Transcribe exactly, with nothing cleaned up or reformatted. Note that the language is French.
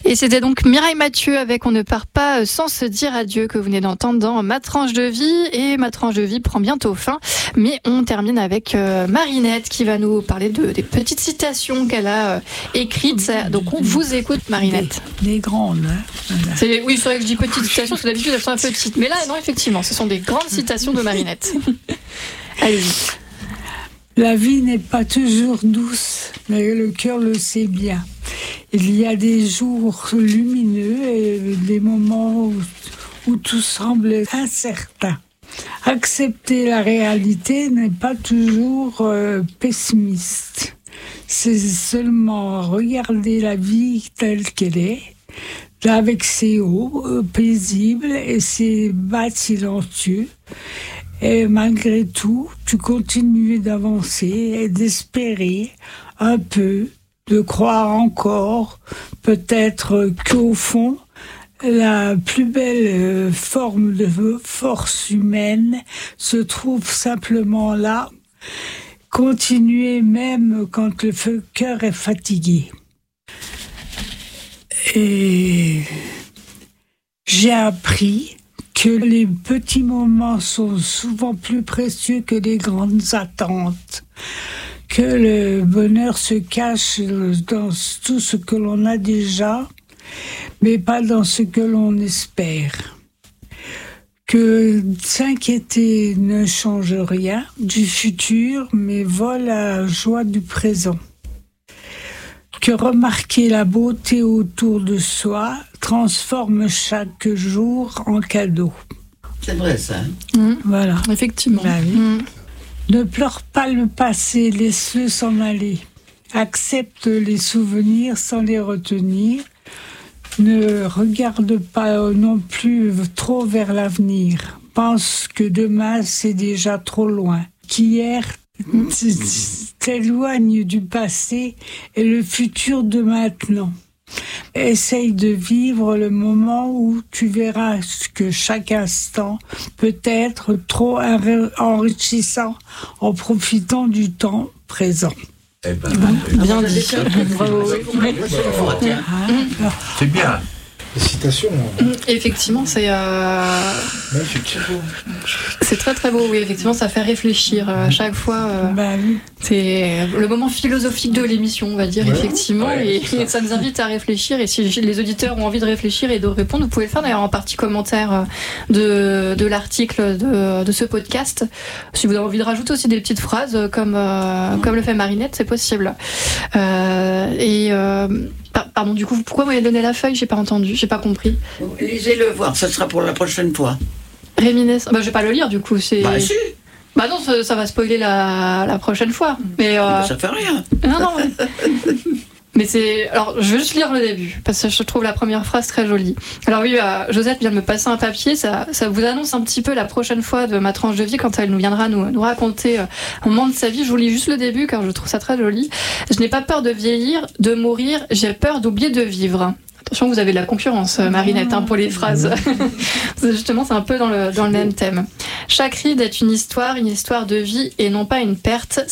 Et c'était donc Mireille Mathieu avec On ne part pas sans se dire adieu que vous venez d'entendre dans Ma tranche de vie. Et Ma tranche de vie prend bientôt fin. Mais on termine avec euh, Marinette qui va nous parler de, des petites citations qu'elle a euh, écrites. Donc on vous écoute, Marinette. Des, des grandes. Hein, voilà. C'est, oui, c'est vrai que je dis petites citations, parce que d'habitude elles sont un peu petites. Mais là, non, effectivement, ce sont des grandes citations de Marinette. Allez-y. La vie n'est pas toujours douce, mais le cœur le sait bien. Il y a des jours lumineux et des moments où, où tout semble incertain. Accepter la réalité n'est pas toujours euh, pessimiste. C'est seulement regarder la vie telle qu'elle est, avec ses hauts euh, paisibles et ses bas silencieux. Et malgré tout, tu continues d'avancer et d'espérer un peu, de croire encore, peut-être qu'au fond, la plus belle forme de force humaine se trouve simplement là. Continuer même quand le cœur est fatigué. Et j'ai appris que les petits moments sont souvent plus précieux que les grandes attentes, que le bonheur se cache dans tout ce que l'on a déjà, mais pas dans ce que l'on espère. Que s'inquiéter ne change rien du futur, mais vole la joie du présent. Que remarquer la beauté autour de soi transforme chaque jour en cadeau. C'est vrai ça. Mmh. Voilà. Effectivement. Bah oui. Mmh. Ne pleure pas le passé, laisse-le s'en aller. Accepte les souvenirs sans les retenir. Ne regarde pas non plus trop vers l'avenir. Pense que demain c'est déjà trop loin. Qu'hier t'éloigne du passé et le futur de maintenant. Essaye de vivre le moment où tu verras que chaque instant peut être trop enrichissant en profitant du temps présent. Eh ben, Bien dit. Bravo. C'est bien. Les citations. Effectivement, c'est euh... magnifique. C'est très très beau. Oui, effectivement, ça fait réfléchir à chaque fois. Euh... Bah oui. C'est le moment philosophique de l'émission, on va dire, ouais. Effectivement, ouais, et, et ça nous invite à réfléchir. Et si les auditeurs ont envie de réfléchir et de répondre, vous pouvez le faire d'ailleurs en partie commentaire de, de l'article de, de ce podcast. Si vous avez envie de rajouter aussi des petites phrases comme, euh, comme le fait Marinette, c'est possible. Euh, et euh, pardon, du coup, pourquoi vous m'avez donné la feuille ? J'ai pas entendu, j'ai pas compris. Lisez-le voir, ça sera pour la prochaine fois. Réminiscence. Bah, je vais pas le lire du coup. C'est... Bah si. Bah non, ça, ça va spoiler la, la prochaine fois. Mais euh... ça fait rien. Non, non. Mais... mais c'est. Alors, je vais juste lire le début parce que je trouve la première phrase très jolie. Alors oui, euh, Josette vient de me passer un papier. Ça, ça vous annonce un petit peu la prochaine fois de Ma tranche de vie quand elle nous viendra nous, nous raconter euh, un moment de sa vie. Je vous lis juste le début car je trouve ça très joli. Je n'ai pas peur de vieillir, de mourir. J'ai peur d'oublier de vivre. Attention, vous avez de la concurrence, Marinette, hein, pour les phrases. Justement, c'est un peu dans le, dans le même thème. Chaque ride est une histoire, une histoire de vie et non pas une perte.